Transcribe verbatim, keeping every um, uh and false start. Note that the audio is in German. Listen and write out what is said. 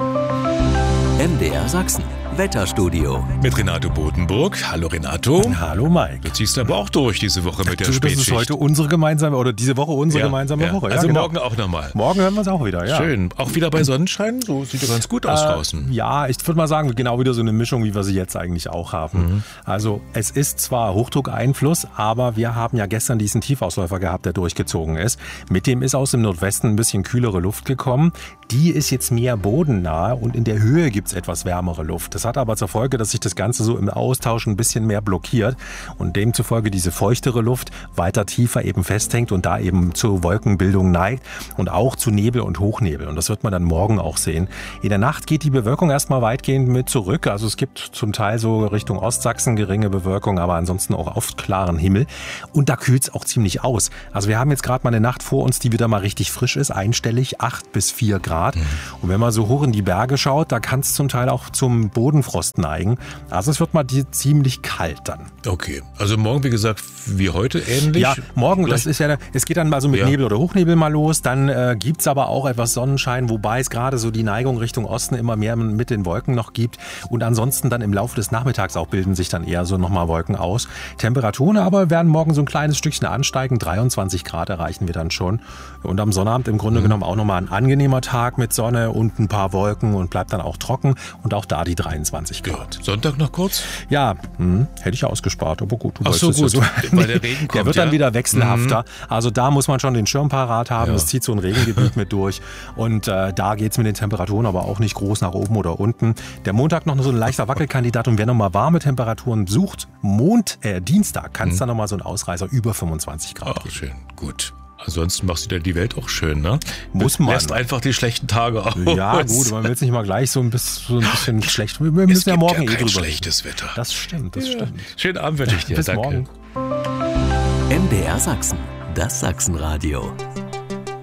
M D R Sachsen, Wetterstudio. Mit Renato Bodenburg. Hallo Renato. Hallo Mike. Du ziehst aber auch durch diese Woche mit der du, Spätschicht. Das ist heute unsere gemeinsame, oder diese Woche unsere ja, gemeinsame ja. Woche. Ja, also genau. morgen auch nochmal. Morgen hören wir uns auch wieder, ja. Schön. Auch wieder bei Sonnenschein? So sieht ja ganz gut aus äh, draußen. Ja, ich würde mal sagen, genau wieder so eine Mischung, wie wir sie jetzt eigentlich auch haben. Mhm. Also es ist zwar Hochdruckeinfluss, aber wir haben ja gestern diesen Tiefausläufer gehabt, der durchgezogen ist. Mit dem ist aus dem Nordwesten ein bisschen kühlere Luft gekommen. Die ist jetzt mehr bodennah und in der Höhe gibt es etwas wärmere Luft. Das hat aber zur Folge, dass sich das Ganze so im Austausch ein bisschen mehr blockiert und demzufolge diese feuchtere Luft weiter tiefer eben festhängt und da eben zur Wolkenbildung neigt und auch zu Nebel und Hochnebel. Und das wird man dann morgen auch sehen. In der Nacht geht die Bewölkung erstmal weitgehend mit zurück. Also es gibt zum Teil so Richtung Ostsachsen geringe Bewölkung, aber ansonsten auch oft klaren Himmel. Und da kühlt es auch ziemlich aus. Also wir haben jetzt gerade mal eine Nacht vor uns, die wieder mal richtig frisch ist, einstellig, acht bis vier Grad. Mhm. Und wenn man so hoch in die Berge schaut, da kann es zum Teil auch zum Bodenfrost neigen. Also es wird mal die, ziemlich kalt dann. Okay, also morgen wie gesagt wie heute ähnlich? Ja, morgen, Gleich. das ist ja, es geht dann mal so mit ja. Nebel oder Hochnebel mal los. Dann äh, gibt es aber auch etwas Sonnenschein, wobei es gerade so die Neigung Richtung Osten immer mehr mit den Wolken noch gibt. Und ansonsten dann im Laufe des Nachmittags auch bilden sich dann eher so nochmal Wolken aus. Temperaturen aber werden morgen so ein kleines Stückchen ansteigen. dreiundzwanzig Grad erreichen wir dann schon. Und am Sonnabend im Grunde mhm. genommen auch nochmal ein angenehmer Tag mit Sonne und ein paar Wolken und bleibt dann auch trocken. Und auch da die dreiundzwanzig Grad. Ja. Sonntag noch kurz? Ja, hm, hätte ich ausgespart, aber gut. Du Ach so, gut, ja so. weil der Regen kommt, der wird ja? dann wieder wechselhafter. Mhm. Also da muss man schon den Schirm parat haben. Ja. Es zieht so ein Regengebiet mit durch. Und äh, da geht es mit den Temperaturen aber auch nicht groß nach oben oder unten. Der Montag noch so ein leichter Wackelkandidat. Und wer nochmal warme Temperaturen sucht, Mond, äh, Dienstag kann es mhm. dann nochmal so ein Ausreißer über fünfundzwanzig Grad Ach, geben. schön, gut. Ansonsten machst du dir die Welt auch schön, ne? Muss man. Lässt einfach die schlechten Tage aus. Ja, gut, man will es nicht mal gleich so ein bisschen, so ein bisschen schlecht. Wir müssen es ja gibt morgen ja eh kein drüber. schlechtes Wetter. Das stimmt, das ja. stimmt. Schönen Abend wünsche ich dir. Bis Danke. morgen. M D R Sachsen, das Sachsenradio.